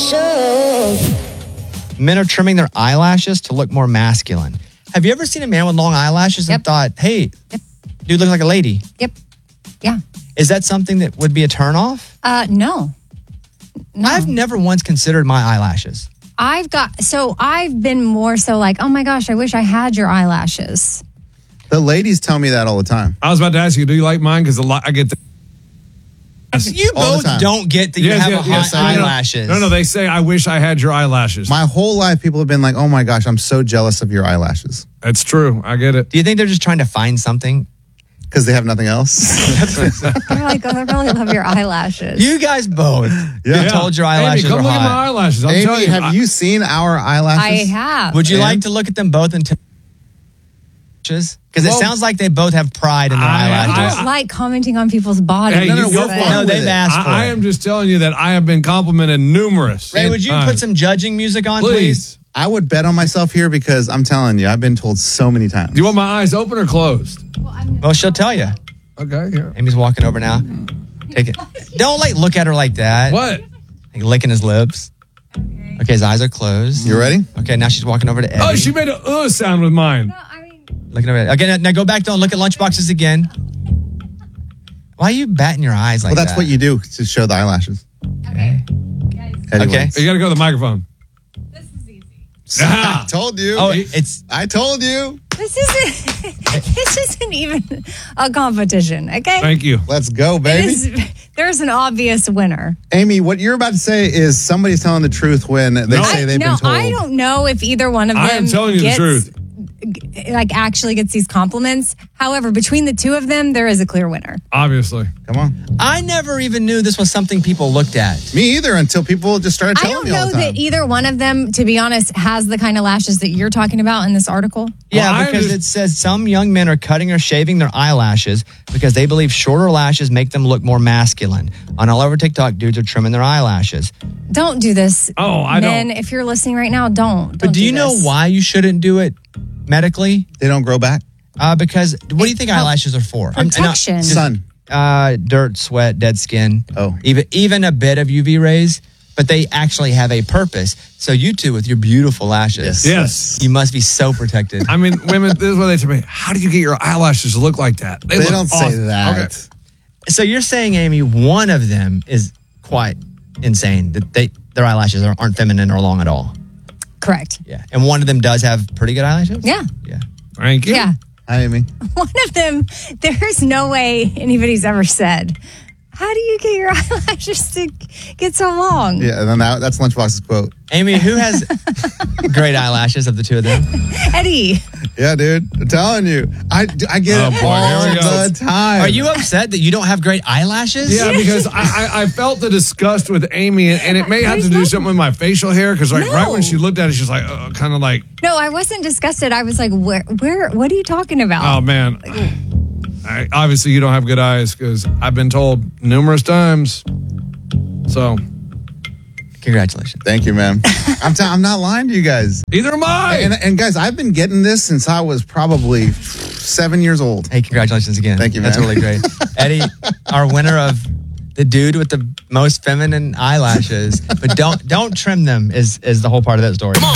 Men are trimming their eyelashes to look more masculine. Have you ever seen a man with long eyelashes and thought, hey, dude looks like a lady? Yep. Yeah. Is that something that would be a turnoff? No. I've never once considered my eyelashes. I've been more so like, oh my gosh, I wish I had your eyelashes. The ladies tell me that all the time. I was about to ask you, do you like mine? Because I get the. You both don't get that you have hot eyelashes. No, they say, I wish I had your eyelashes. My whole life, people have been like, oh my gosh, I'm so jealous of your eyelashes. That's true. I get it. Do you think they're just trying to find something? Because they have nothing else? They're like, oh, I really love your eyelashes. You guys both Yeah. told your eyelashes Amy, come were look hot. at my eyelashes. I'm Amy, telling you. have you seen our eyelashes? I have. Would you like to look at them both and because it sounds like they both have pride in their eyelashes. I don't like commenting on people's bodies. Hey, you go for it. No, they've asked for it. I am just telling you that I have been complimented numerous. Ray, would you put some judging music on, please? I would bet on myself here because I'm telling you, I've been told so many times. Do you want my eyes open or closed? Well, she'll tell you. Okay, here. Amy's walking over now. Take it. Don't look at her like that. What? Like licking his lips. Okay, his eyes are closed. You ready? Okay, now she's walking over to Eddie. Oh, she made a sound with mine. Looking over. Okay, now go back down. Look at lunchboxes again. Why are you batting your eyes like that? Well, that's what you do to show the eyelashes. Okay. Okay. You got to go to the microphone. I told you. Oh, I told you. This isn't even a competition, okay? Thank you. Let's go, baby. There's an obvious winner. Amy, what you're about to say is somebody's telling the truth when they say they've been told. I don't know if either one of them I am telling you the truth. Actually gets these compliments. However, between the two of them, there is a clear winner. Obviously. Come on. I never even knew this was something people looked at. Me either, until people just started I telling don't me all know the time. that either one of them, to be honest, has the kind of lashes that you're talking about in this article. Yeah, because it says some young men are cutting or shaving their eyelashes because they believe shorter lashes make them look more masculine. On all over TikTok, dudes are trimming their eyelashes. Don't do this. Oh, I Men, if you're listening right now, don't. But do you know why you shouldn't do it medically? They don't grow back? Because what do you think eyelashes are for? Protection. Sun. Dirt, sweat, dead skin. Oh. Even a bit of UV rays, but they actually have a purpose. So you two with your beautiful lashes. Yes. You must be so protected. I mean, women, this is what they tell me. How do you get your eyelashes to look like that? They look don't say awesome. that. Okay. So you're saying, Amy, one of them is quite insane, that their eyelashes aren't feminine or long at all. Correct. Yeah. And one of them does have pretty good eyelashes? Yeah. Yeah. Thank you. Yeah. Hi, Amy. One of them, there's no way anybody's ever said, how do you get your eyelashes to get so long? Yeah, and then that's Lunchbox's quote. Amy, who has great eyelashes of the two of them? Eddie. Yeah, dude. I'm telling you. I get it all here we go. the time. Are you upset that you don't have great eyelashes? Yeah, because I felt the disgust with Amy, and it may have to do something with my facial hair, because right when she looked at it, she's like, kind of like. No, I wasn't disgusted. I was like, where, what are you talking about? Oh, man. Obviously, you don't have good eyes, because I've been told numerous times. So. Congratulations. Thank you, man. I'm not lying to you guys. Either am I. And guys, I've been getting this since I was probably 7 years old. Hey, congratulations again. Thank you, man. That's really great. Eddie, our winner of the dude with the most feminine eyelashes, but don't trim them is the whole part of that story.